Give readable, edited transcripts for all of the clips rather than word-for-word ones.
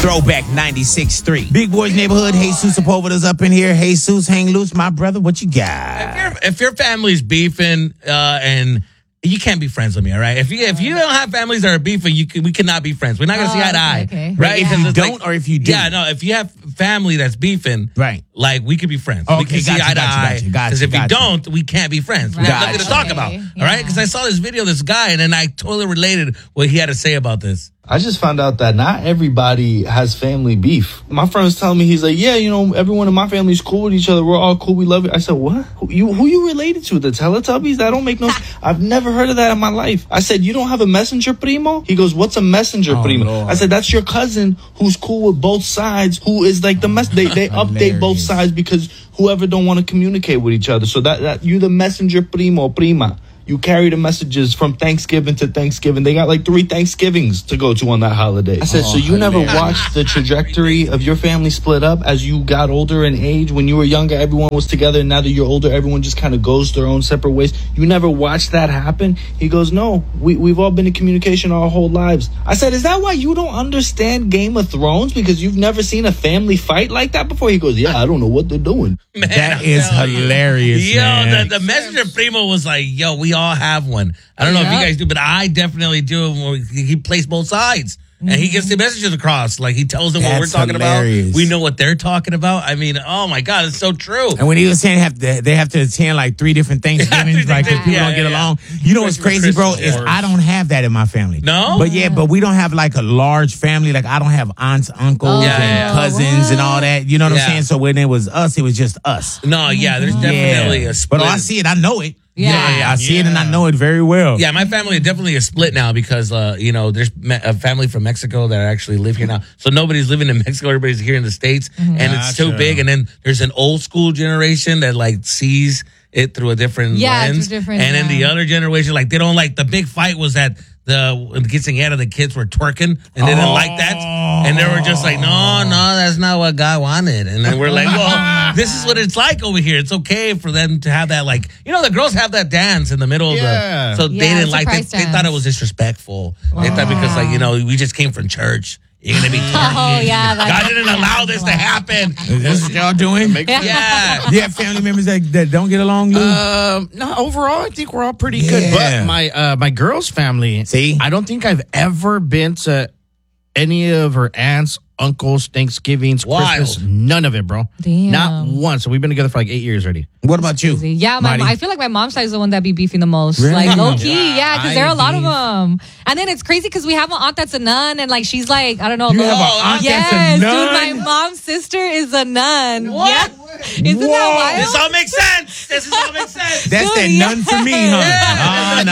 Throwback 96.3. Big Boys Neighborhood. Jesus Sepulveda's up in here. Jesus, hang loose, my brother. What you got? If your family's beefing and you can't be friends with me, all right? If you don't have families that are beefing, we cannot be friends. We're not gonna see eye to eye, okay. right? If you don't, or if you do. Yeah, no. If you have family that's beefing, right? Like we could be friends. Okay, we can see eye to eye. Because if we don't, we can't be friends. We have nothing to talk about, all right? Because I saw this video of this guy, and then I totally related what he had to say about this. I just found out that not everybody has family beef. My friend was telling me, he's like, yeah, everyone in my family's cool with each other. We're all cool. We love it. I said, what? Who you related to? The Teletubbies? That don't make no sense. I've never heard of that in my life. I said, you don't have a messenger primo? He goes, what's a messenger primo? Lord. I said, that's your cousin who's cool with both sides, who is like the they update both sides because whoever don't want to communicate with each other. So that you the messenger primo, prima. You carry the messages from Thanksgiving to Thanksgiving. They got like 3 Thanksgivings to go to on that holiday. I said, so you never watched the trajectory of your family split up as you got older in age? When you were younger, everyone was together. And now that you're older, everyone just kind of goes their own separate ways. You never watched that happen? He goes, no, we've all been in communication our whole lives. I said, is that why you don't understand Game of Thrones? Because you've never seen a family fight like that before? He goes, yeah, I don't know what they're doing. Man, that is hilarious, yo, man. The messenger primo was like, yo, we all have one. I don't know if you guys do, but I definitely do. He plays both sides. And he gets the messages across. Like, he tells them what we're talking about. We know what they're talking about. I mean, oh, my God, it's so true. And when he was saying they have to attend, like, 3 different Thanksgivings, like, if people don't get along. You know what's crazy, bro, is I don't have that in my family. No? But we don't have, like, a large family. Like, I don't have aunts, uncles, and cousins and all that. You know what I'm saying? So when it was us, it was just us. No, there's definitely a split. But I see it. I know it. Yeah. I see it and I know it very well. Yeah, my family definitely is split now because, there's a family from Mexico that actually live here now. So nobody's living in Mexico. Everybody's here in the States. And it's too big. And then there's an old school generation that, like, sees it through a different lens. And then the other generation, like, they don't like the big fight was that the quinceañera, the kids were twerking and they didn't like that. And they were just like, no, that's not what God wanted. And then we're like, well, this is what it's like over here. It's okay for them to have that, like, the girls have that dance in the middle of the, so they didn't like it. They thought it was disrespectful. They thought because, like, we just came from church. You're going to be twerking. God didn't allow this to happen. Is this what y'all doing? Yeah. You have family members that don't get along, Lou? No, overall, I think we're all pretty good. But my girl's family, I don't think I've ever been to any of her aunts, uncles, Thanksgivings, Christmas, none of it, bro. Damn. Not once. So we've been together for like 8 years already. What about you? Yeah, I feel like my mom's side is the one that be beefing the most. Really? Like, low key, because there are a lot of them. And then it's crazy because we have an aunt that's a nun, and, like, she's like, I don't know. You have an aunt that's a nun? Dude, my mom's sister is a nun. What? Yeah. Isn't that wild? This all makes sense. That's Dude, that none for me, huh?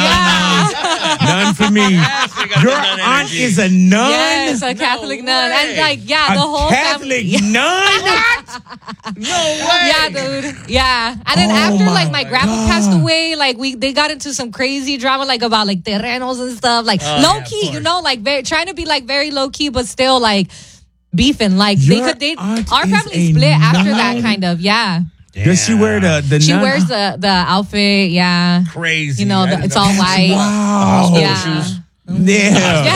No. None for me. Your aunt is a nun? Yes, a Catholic nun. And, like, the whole Catholic family. nun? No way. Yeah, dude. Yeah. And then after, like, my grandpa passed away, like, they got into some crazy drama, like, about, like, terrenos and stuff. Like, low-key, like, trying to be, like, very low-key, but still, like, beefing. Like, our family split after that, kind of. Yeah. Does she wear the She nun? wears the outfit, yeah. Crazy. It's all white. Wow. Yeah. Yeah.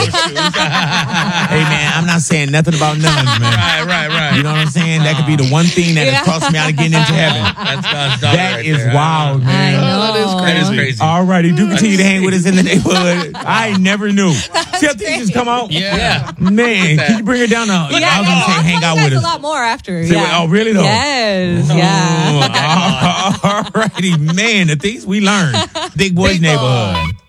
Hey, man, I'm not saying nothing about nuns, man. Right. You know what I'm saying? That could be the one thing that has crossed me out of getting into heaven. That's God's daughter. That is wild, man. That is crazy. All righty, do continue to hang with us in the neighborhood. I never knew. See how things just come out? Yeah. Man, can you bring her down? I was going to say hang out with a us. lot more after. See, oh, really, though? Yes, yeah. All righty, man, the things we learned. Big Boys Neighborhood.